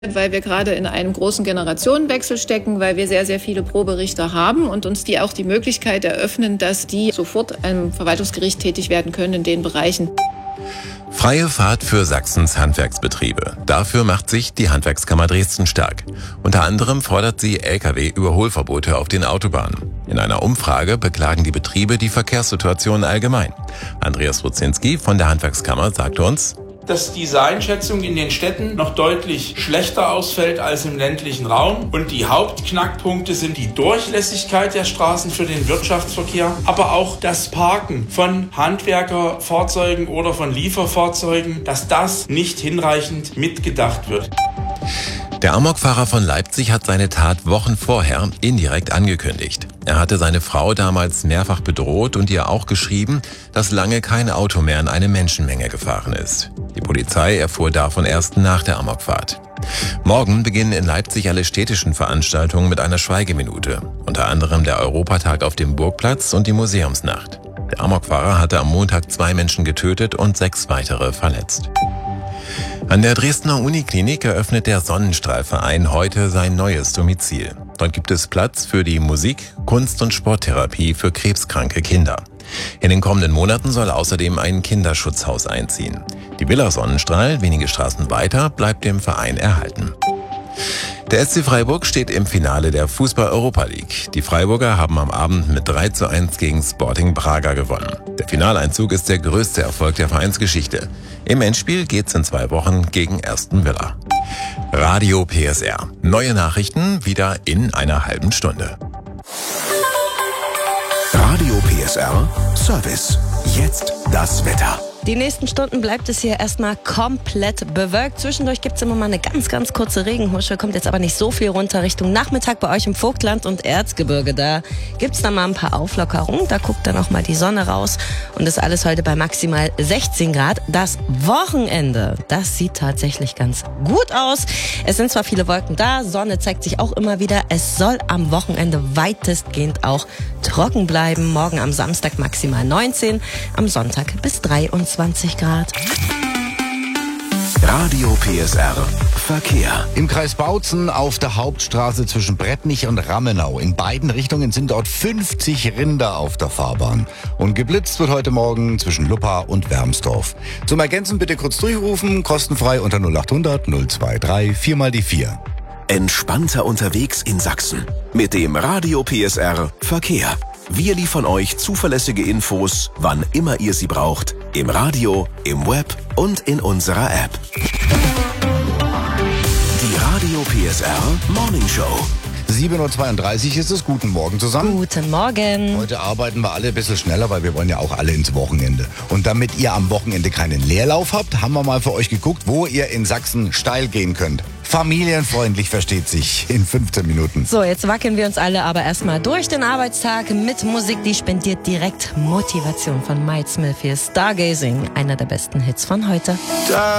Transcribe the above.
Weil wir gerade in einem großen Generationenwechsel stecken, weil wir sehr, sehr viele Proberichter haben und uns die auch die Möglichkeit eröffnen, dass die sofort am Verwaltungsgericht tätig werden können in den Bereichen. Freie Fahrt für Sachsens Handwerksbetriebe. Dafür macht sich die Handwerkskammer Dresden stark. Unter anderem fordert sie Lkw-Überholverbote auf den Autobahnen. In einer Umfrage beklagen die Betriebe die Verkehrssituation allgemein. Andreas Rudzinski von der Handwerkskammer sagte uns, dass diese Einschätzung in den Städten noch deutlich schlechter ausfällt als im ländlichen Raum. Und die Hauptknackpunkte sind die Durchlässigkeit der Straßen für den Wirtschaftsverkehr, aber auch das Parken von Handwerkerfahrzeugen oder von Lieferfahrzeugen, dass das nicht hinreichend mitgedacht wird. Der Amokfahrer von Leipzig hat seine Tat Wochen vorher indirekt angekündigt. Er hatte seine Frau damals mehrfach bedroht und ihr auch geschrieben, dass lange kein Auto mehr in eine Menschenmenge gefahren ist. Die Polizei erfuhr davon erst nach der Amokfahrt. Morgen beginnen in Leipzig alle städtischen Veranstaltungen mit einer Schweigeminute. Unter anderem der Europatag auf dem Burgplatz und die Museumsnacht. Der Amokfahrer hatte am Montag 2 Menschen getötet und 6 weitere verletzt. An der Dresdner Uniklinik eröffnet der Sonnenstrahlverein heute sein neues Domizil. Dort gibt es Platz für die Musik-, Kunst- und Sporttherapie für krebskranke Kinder. In den kommenden Monaten soll außerdem ein Kinderschutzhaus einziehen. Die Villa Sonnenstrahl, wenige Straßen weiter, bleibt dem Verein erhalten. Der SC Freiburg steht im Finale der Fußball-Europa League. Die Freiburger haben am Abend mit 3:1 gegen Sporting Braga gewonnen. Der Finaleinzug ist der größte Erfolg der Vereinsgeschichte. Im Endspiel geht's in 2 Wochen gegen Aston Villa. Radio PSR. Neue Nachrichten wieder in einer halben Stunde. Radio PSR Service. Jetzt das Wetter. Die nächsten Stunden bleibt es hier erstmal komplett bewölkt. Zwischendurch gibt es immer mal eine ganz, ganz kurze Regenhusche. Kommt jetzt aber nicht so viel runter Richtung Nachmittag bei euch im Vogtland und Erzgebirge. Da gibt es dann mal ein paar Auflockerungen. Da guckt dann auch mal die Sonne raus. Und das alles heute bei maximal 16 Grad. Das Wochenende, das sieht tatsächlich ganz gut aus. Es sind zwar viele Wolken da, Sonne zeigt sich auch immer wieder. Es soll am Wochenende weitestgehend auch trocken bleiben. Morgen am Samstag maximal 19, am Sonntag bis 23 Grad. Radio PSR Verkehr. Im Kreis Bautzen auf der Hauptstraße zwischen Brettnich und Rammenau. In beiden Richtungen sind dort 50 Rinder auf der Fahrbahn. Und geblitzt wird heute Morgen zwischen Luppa und Wermsdorf. Zum Ergänzen bitte kurz durchrufen, kostenfrei unter 0800 023 4 mal die 4. Entspannter unterwegs in Sachsen. Mit dem Radio PSR Verkehr. Wir liefern euch zuverlässige Infos, wann immer ihr sie braucht. Im Radio, im Web und in unserer App. Die Radio PSR Morning Show. 7:32 Uhr ist es. Guten Morgen zusammen. Guten Morgen. Heute arbeiten wir alle ein bisschen schneller, weil wir wollen ja auch alle ins Wochenende. Und damit ihr am Wochenende keinen Leerlauf habt, haben wir mal für euch geguckt, wo ihr in Sachsen steil gehen könnt. Familienfreundlich, versteht sich, in 15 Minuten. So, jetzt wackeln wir uns alle aber erstmal durch den Arbeitstag mit Musik, die spendiert direkt Motivation von Mike Smith. Hier ist Stargazing, einer der besten Hits von heute.